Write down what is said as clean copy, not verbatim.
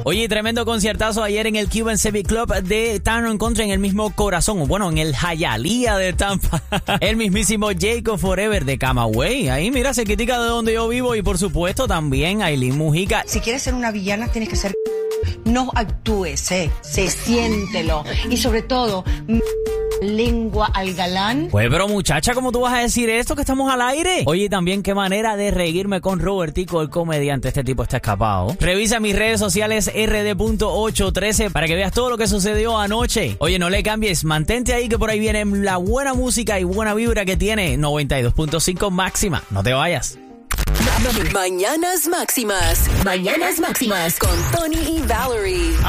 Oye, tremendo conciertazo ayer en el Cuban Civic Club de Town & Country, en el mismo corazón, bueno, en el Hialeah de Tampa. El mismísimo Jacob Forever de Camagüey. Ahí, mira, cerquitica de donde yo vivo. Y por supuesto también Ailín Mujica. Si quieres ser una villana, tienes que ser... No actúes, se siéntelo. Y sobre todo, lengua al galán. Pues, pero muchacha, ¿cómo tú vas a decir esto que estamos al aire? Oye, también qué manera de reírme con Robertico, el comediante. Este tipo está escapado. Revisa mis redes sociales rd.813 para que veas todo lo que sucedió anoche. Oye, no le cambies, mantente ahí que por ahí viene la buena música y buena vibra que tiene 92.5 máxima. No te vayas. Mañanas Máximas. Mañanas Máximas con Tony y Valerie.